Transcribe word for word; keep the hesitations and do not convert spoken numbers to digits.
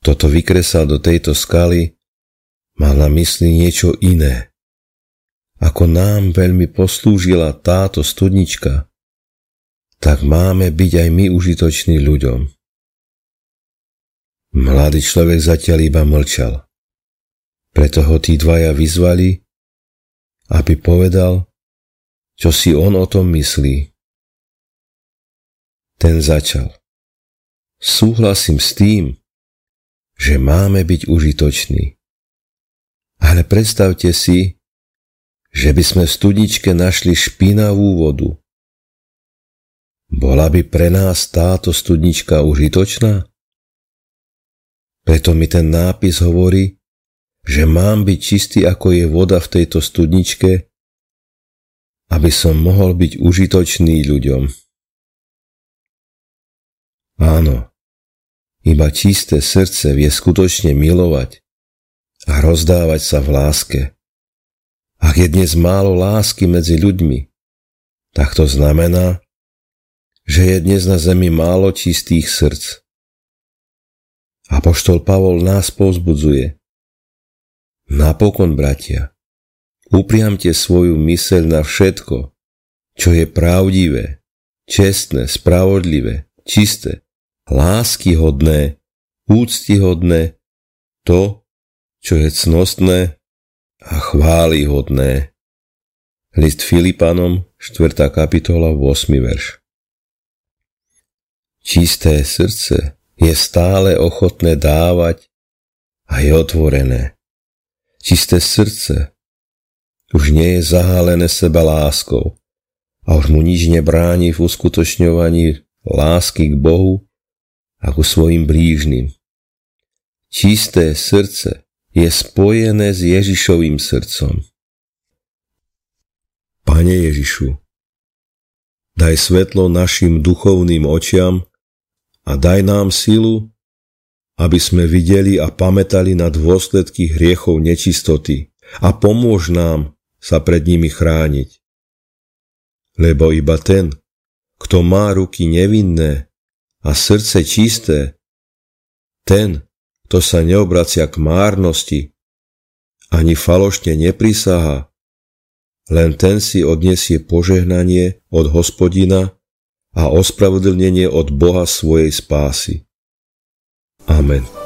kto to vykresal do tejto skaly, mal na mysli niečo iné. Ako nám veľmi poslúžila táto studnička, tak máme byť aj my užitoční ľuďom. Mladý človek zatiaľ iba mlčal. Preto ho tí dvaja vyzvali, aby povedal, čo si on o tom myslí. Ten začal. Súhlasím s tým, že máme byť užitoční. Ale predstavte si, že by sme v studničke našli špinavú vodu. Bola by pre nás táto studnička užitočná? Preto mi ten nápis hovorí, že mám byť čistý ako je voda v tejto studničke, aby som mohol byť užitočný ľuďom. Áno, iba čisté srdce vie skutočne milovať a rozdávať sa v láske. Ak je dnes málo lásky medzi ľuďmi, tak to znamená, že je dnes na zemi málo čistých srdc. Apoštol Pavol nás povzbudzuje. Napokon, bratia, upriamte svoju myseľ na všetko, čo je pravdivé, čestné, spravodlivé, čisté, láskyhodné, úctyhodné, to, čo je cnostné a chválihodné. List Filipanom, štvrtá kapitola, ôsmy verš. Čisté srdce je stále ochotné dávať a je otvorené. Čisté srdce už nie je zahálené seba láskou a už mu nič nebráni v uskutočňovaní lásky k Bohu a ku svojim blížnym. Čisté srdce je spojené s Ježišovým srdcom. Pane Ježišu, daj svetlo našim duchovným očiam a daj nám silu, aby sme videli a pamätali na dôsledky hriechov nečistoty a pomôž nám sa pred nimi chrániť. Lebo iba ten, kto má ruky nevinné a srdce čisté, ten, kto sa neobracia k márnosti, ani falošne neprisaha, len ten si odniesie požehnanie od Hospodina a ospravedlnenie od Boha svojej spásy. Amen.